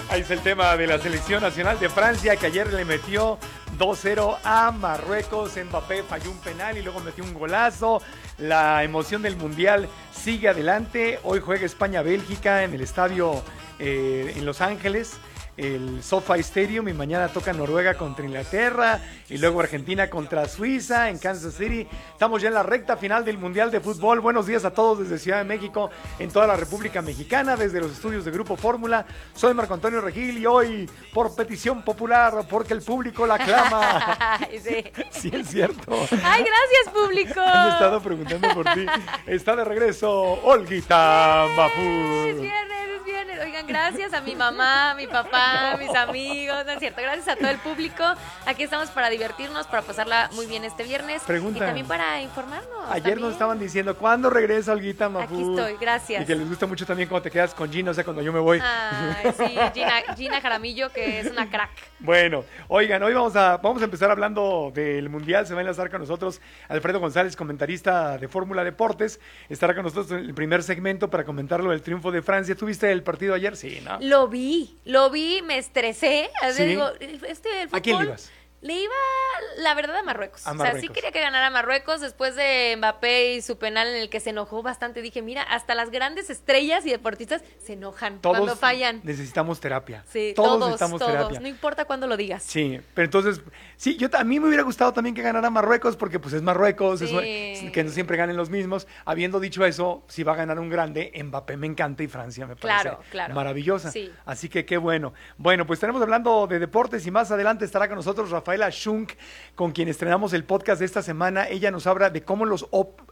Ahí está el tema de la selección nacional de Francia, que ayer le metió 2-0 a Marruecos. Mbappé falló un penal y luego metió un golazo. La emoción del Mundial sigue adelante. Hoy juega España-Bélgica en el estadio en Los Ángeles, el SoFi Stadium, y mañana toca Noruega contra Inglaterra y luego Argentina contra Suiza en Kansas City. Estamos ya en la recta final del Mundial de Fútbol. Buenos días a todos desde Ciudad de México, en toda la República Mexicana, desde los estudios de Grupo Fórmula. Soy Marco Antonio Regil y hoy, por petición popular, porque el público la aclama. Sí. Sí, es cierto. ¡Ay, gracias, público! Han estado preguntando por ti. Está de regreso Olguita Es Mapur. viernes. Oigan, gracias a mi mamá, a mi papá, a mis amigos, no es cierto. Gracias a todo el público. Aquí estamos para divertirnos, para pasarla muy bien este viernes. Pregunta. Y también para informarnos. Ayer también. nos estaban diciendo, ¿cuándo regresa Olguita Mapur? Aquí estoy, gracias. Y que les gusta mucho también cuando te quedas con Gina, o sea, cuando yo me voy. Ay, sí, Gina Jaramillo, que es una crack. Bueno, oigan, hoy vamos a empezar hablando del Mundial. Se va a enlazar con nosotros Alfredo González, comentarista de Fórmula Deportes. Estará con nosotros en el primer segmento para comentarlo del triunfo de Francia. ¿Tuviste el partido ayer? Sí, ¿no? Lo vi, me estresé. ¿Sí? Digo, el fútbol, ¿A quién le ibas? Le iba, la verdad, a Marruecos. A O sea, Marruecos. sí quería que ganara Marruecos después de Mbappé y su penal en el que se enojó bastante. Dije, mira, hasta las grandes estrellas y deportistas se enojan cuando fallan. Necesitamos terapia. Sí, todos necesitamos terapia. No importa cuándo lo digas. Sí, pero entonces, sí, a mí me hubiera gustado también que ganara Marruecos, porque pues es Marruecos, Sí. que no siempre ganen los mismos. Habiendo dicho eso, si va a ganar un grande, Mbappé me encanta y Francia me parece Claro. maravillosa. Sí. Así que qué bueno. Bueno, pues estaremos hablando de deportes y más adelante estará con nosotros Rafaela Schunk, con quien estrenamos el podcast de esta semana. Ella nos habla de cómo los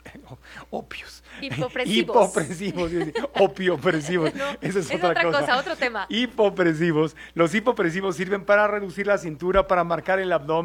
opios. Hipopresivos. Opiopresivos. No, Esa es es otra cosa, otro tema. Hipopresivos. Los hipopresivos sirven para reducir la cintura, para marcar el abdomen.